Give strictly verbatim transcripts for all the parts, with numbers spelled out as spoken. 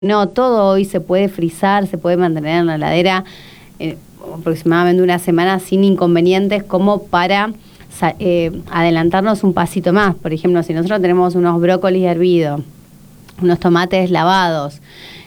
No, todo hoy se puede frizar, se puede mantener en la heladera eh, aproximadamente una semana sin inconvenientes, como para eh, adelantarnos un pasito más. Por ejemplo, si nosotros tenemos unos brócolis hervidos, unos tomates lavados,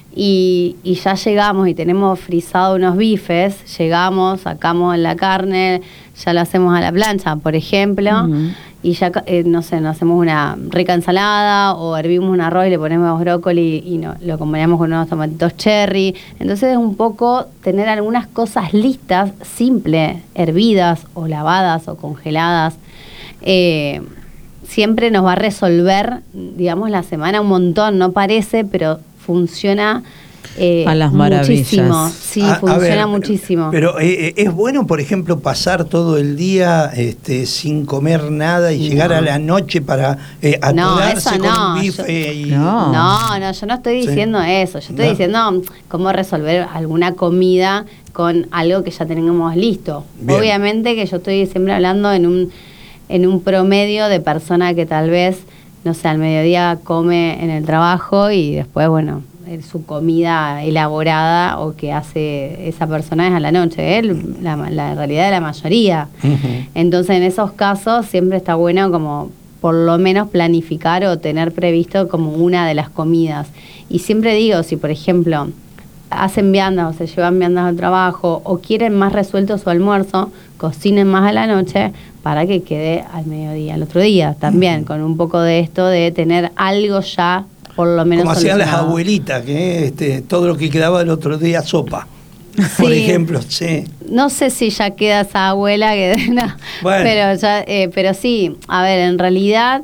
y, y ya llegamos y tenemos frizado unos bifes, llegamos, sacamos la carne, ya lo hacemos a la plancha, por ejemplo, uh-huh. y ya, eh, no sé, nos hacemos una rica ensalada o hervimos un arroz y le ponemos brócoli y no, lo acompañamos con unos tomatitos cherry. Entonces es un poco tener algunas cosas listas, simples, hervidas o lavadas o congeladas. Eh, siempre nos va a resolver, digamos, la semana un montón, no parece, pero funciona eh, a las muchísimo. maravillas. Sí, a, funciona a ver, muchísimo. Pero eh, es bueno, por ejemplo, pasar todo el día este, sin comer nada y no. llegar a la noche para eh, aturarse no, con no, un bife. Yo, y... no. no, no, yo no estoy diciendo sí. eso. Yo estoy no. diciendo cómo resolver alguna comida con algo que ya tenemos listo. Bien. Obviamente que yo estoy siempre hablando en un en un promedio de persona que tal vez, no sé, al mediodía come en el trabajo y después, bueno, su comida elaborada o que hace esa persona es a la noche, ¿eh? la, la realidad de la mayoría. Uh-huh. Entonces, en esos casos siempre está bueno como por lo menos planificar o tener previsto como una de las comidas. Y siempre digo, si por ejemplo hacen viandas o se llevan viandas al trabajo o quieren más resuelto su almuerzo, cocinen más a la noche para que quede al mediodía, al otro día también, uh-huh. con un poco de esto de tener algo ya por lo menos como hacían las abuelitas, que este, todo lo que quedaba el otro día sopa, sí. por ejemplo, sí. No sé si ya queda esa abuela, que no, bueno. pero, ya, eh, pero sí, a ver, en realidad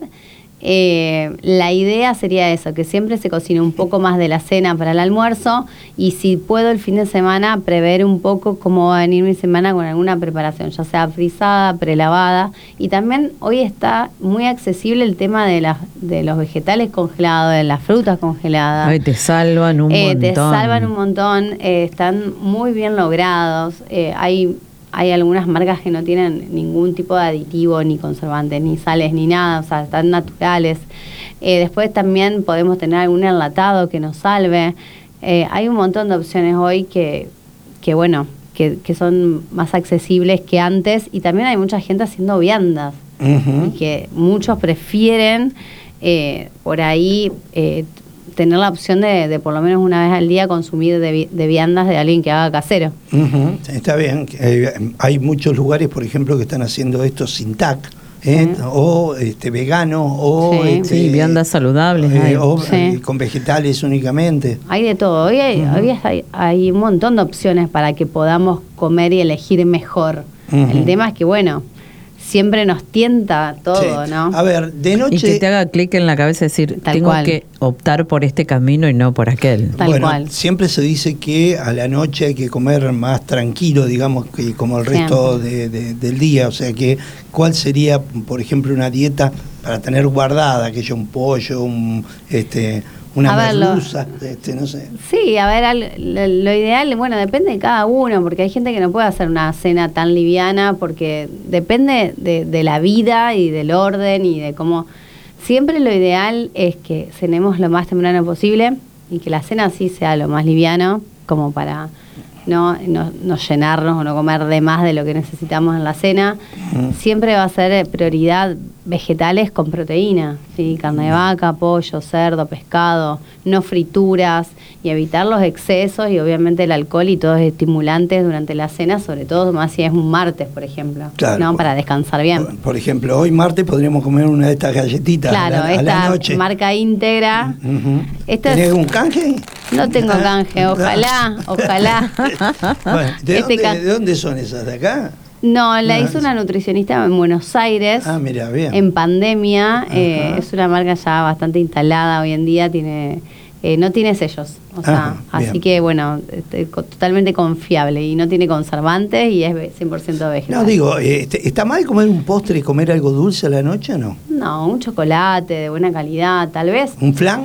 eh, la idea sería eso, que siempre se cocine un poco más de la cena para el almuerzo y si puedo el fin de semana prever un poco cómo va a venir mi semana con alguna preparación, ya sea frizada, prelavada. Y también hoy está muy accesible el tema de, las, de los vegetales congelados, de las frutas congeladas. Ay, te salvan un eh, montón. Te salvan un montón, eh, están muy bien logrados. Eh, hay... Hay algunas marcas que no tienen ningún tipo de aditivo, ni conservantes, ni sales, ni nada, o sea, están naturales. Eh, después también podemos tener algún enlatado que nos salve. Eh, hay un montón de opciones hoy que, que bueno, que, que son más accesibles que antes. Y también hay mucha gente haciendo viandas, uh-huh. y que muchos prefieren eh, por ahí... Eh, tener la opción de, de por lo menos una vez al día consumir de, de viandas de alguien que haga casero. Uh-huh. Está bien. Eh, hay muchos lugares, por ejemplo, que están haciendo esto sin T A C, ¿eh? Uh-huh. o este, vegano, o sí. Este, sí, viandas saludables. Eh, o sí. eh, con vegetales únicamente. Hay de todo. Hoy hay, uh-huh. hoy hay, hay un montón de opciones para que podamos comer y elegir mejor. Uh-huh. El tema es que, bueno, siempre nos tienta todo, sí. ¿no? A ver, de noche... Y que te haga clic en la cabeza decir, Tal tengo cual. que optar por este camino y no por aquel. Tal bueno, cual. Siempre se dice que a la noche hay que comer más tranquilo, digamos, que como el resto de, de, del día. O sea que, ¿cuál sería, por ejemplo, una dieta para tener guardada? Que haya un pollo, un... este una merluza, este, no sé. Sí, a ver, lo, lo ideal, bueno, depende de cada uno, porque hay gente que no puede hacer una cena tan liviana, porque depende de, de la vida y del orden y de cómo... Siempre lo ideal es que cenemos lo más temprano posible y que la cena sí sea lo más liviano, como para no, no, no llenarnos o no comer de más de lo que necesitamos en la cena. Uh-huh. Siempre va a ser prioridad vegetales con proteína, ¿sí? Carne de vaca, pollo, cerdo, pescado, no frituras, y evitar los excesos y obviamente el alcohol y todos los estimulantes durante la cena, sobre todo más si es un martes, por ejemplo, claro, ¿no? Para descansar bien. Por, por ejemplo, hoy martes podríamos comer una de estas galletitas, claro, a la, esta a la noche. Marca íntegra. Uh-huh. Esta ¿Tenés es... un canje? No tengo canje, ojalá, ojalá. Bueno, ¿de, este dónde, can... ¿de dónde son esas? ¿De acá? No, la ah, hizo una nutricionista en Buenos Aires. Ah, mira, bien. En pandemia. Eh, es una marca ya bastante instalada hoy en día. Tiene, eh, no tiene sellos. O sea, ah, así que bueno, este, totalmente confiable. Y no tiene conservantes y es cien por ciento vegetal. No, digo, este, ¿está mal comer un postre y comer algo dulce a la noche o no? No, un chocolate de buena calidad, tal vez. ¿Un flan?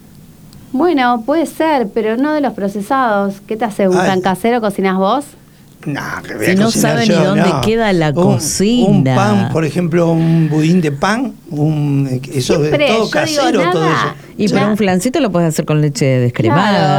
Bueno, puede ser, pero no de los procesados. ¿Qué te hace? ¿Un Ay. flan casero? ¿Cocinas vos? No, que voy si a no cocinar sabe yo, ni dónde no. queda la un, cocina. Un pan, por ejemplo, un budín de pan, un, eso Siempre, es todo yo casero, digo, todo nada. eso. Y Sí. para un flancito lo puedes hacer con leche descremada. Claro.